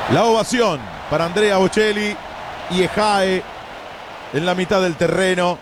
La ovación para Andrea Bocelli y Ejae en la mitad del terreno,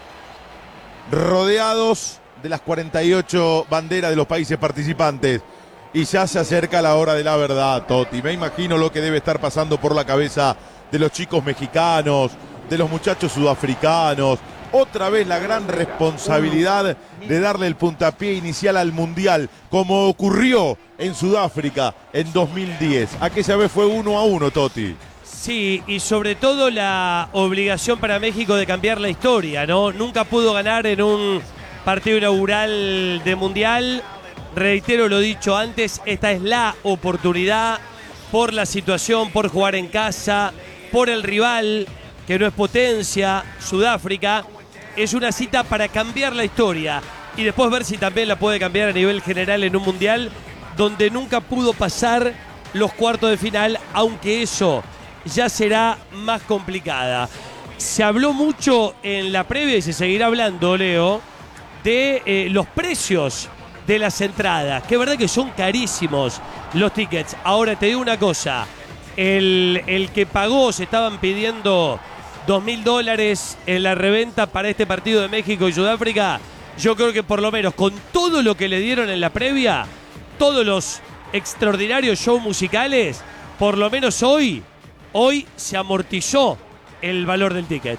rodeados de las 48 banderas de los países participantes. Y ya se acerca la hora de la verdad, Totti. Me imagino lo que debe estar pasando por la cabeza de los chicos mexicanos, de los muchachos sudafricanos. Otra vez la gran responsabilidad de darle el puntapié inicial al Mundial, como ocurrió en Sudáfrica en 2010. Aquella vez fue 1-1, Totti. Sí, y sobre todo la obligación para México de cambiar la historia, ¿no? Nunca pudo ganar en un partido inaugural de Mundial. Reitero lo dicho antes, esta es la oportunidad por la situación, por jugar en casa, por el rival, que no es potencia, Sudáfrica. Es una cita para cambiar la historia y después ver si también la puede cambiar a nivel general en un Mundial donde nunca pudo pasar los cuartos de final, aunque eso ya será más complicada. Se habló mucho en la previa y se seguirá hablando, Leo, de los precios de las entradas, que es verdad que son carísimos los tickets. Ahora te digo una cosa, el que pagó, se estaban pidiendo $2.000 en la reventa para este partido de México y Sudáfrica. Yo creo que por lo menos con todo lo que le dieron en la previa, todos los extraordinarios shows musicales, por lo menos hoy se amortizó el valor del ticket.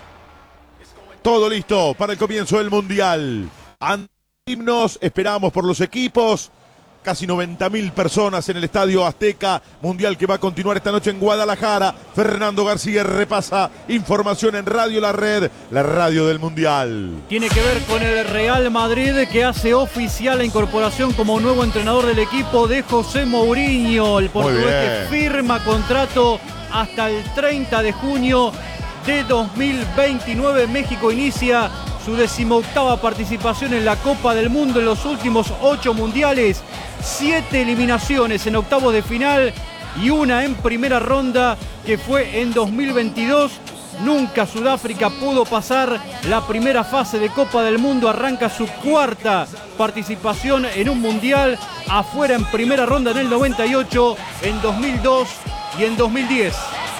Todo listo para el comienzo del Mundial. Himnos, esperamos por los equipos. Casi 90.000 personas en el Estadio Azteca. Mundial que va a continuar esta noche en Guadalajara. Fernando García repasa información en Radio La Red, la radio del Mundial. Tiene que ver con el Real Madrid, que hace oficial la incorporación como nuevo entrenador del equipo de José Mourinho. El portugués que firma contrato hasta el 30 de junio de 2029. México inicia su 18ª participación en la Copa del Mundo en los últimos 8 mundiales. 7 eliminaciones en octavos de final y una en primera ronda, que fue en 2022. Nunca Sudáfrica pudo pasar la primera fase de Copa del Mundo. Arranca su 4ª participación en un mundial, afuera en primera ronda en el 98, en 2002 y en 2010.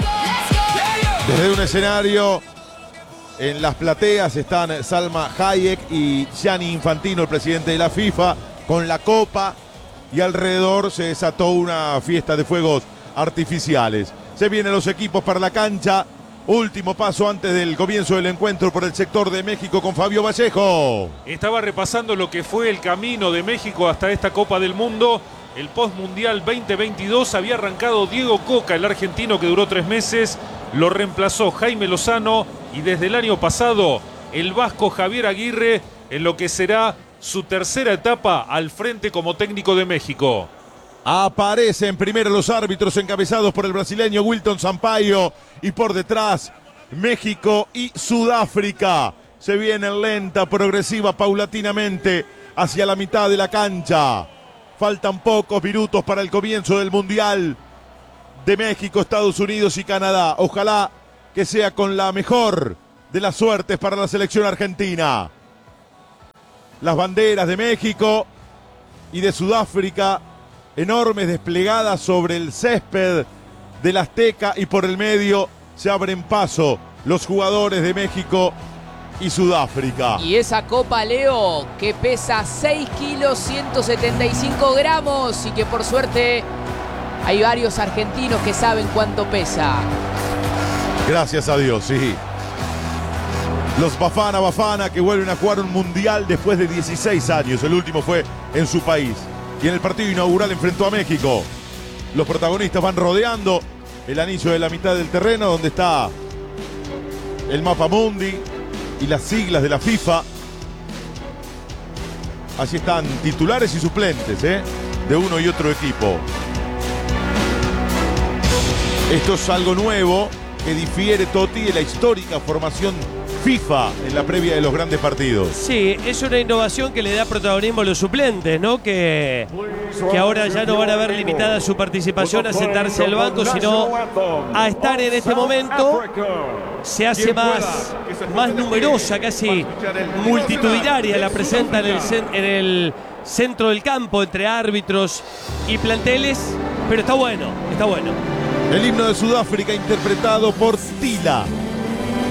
Desde un escenario en las plateas están Salma Hayek y Gianni Infantino, el presidente de la FIFA, con la copa, y alrededor se desató una fiesta de fuegos artificiales. Se vienen los equipos para la cancha. Último paso antes del comienzo del encuentro por el sector de México con Fabio Vallejo. Estaba repasando lo que fue el camino de México hasta esta Copa del Mundo. El postmundial 2022 había arrancado Diego Coca, el argentino que duró 3 meses. Lo reemplazó Jaime Lozano y desde el año pasado el vasco Javier Aguirre en lo que será su tercera etapa al frente como técnico de México. Aparecen primero los árbitros encabezados por el brasileño Wilton Sampaio y por detrás México y Sudáfrica. Se vienen lenta, progresiva, paulatinamente hacia la mitad de la cancha. Faltan pocos minutos para el comienzo del Mundial de México, Estados Unidos y Canadá. Ojalá que sea con la mejor de las suertes para la selección argentina. Las banderas de México y de Sudáfrica enormes, desplegadas sobre el césped del Azteca, y por el medio se abren paso los jugadores de México y Sudáfrica. Y esa copa, Leo, que pesa 6 kilos 175 gramos y que por suerte hay varios argentinos que saben cuánto pesa. Gracias a Dios, sí. Los Bafana que vuelven a jugar un mundial después de 16 años. El último fue en su país. Y en el partido inaugural enfrentó a México. Los protagonistas van rodeando el anillo de la mitad del terreno, donde está el mapa mundi y las siglas de la FIFA. Allí están titulares y suplentes, de uno y otro equipo. Esto es algo nuevo que difiere, Totti, de la histórica formación FIFA en la previa de los grandes partidos. Sí, es una innovación que le da protagonismo a los suplentes, ¿no? Que ahora ya no van a ver limitada su participación a sentarse al banco, sino a estar en este momento. Se hace más numerosa, casi multitudinaria la presencia en el centro del campo, entre árbitros y planteles, pero está bueno, está bueno. El himno de Sudáfrica interpretado por Tila.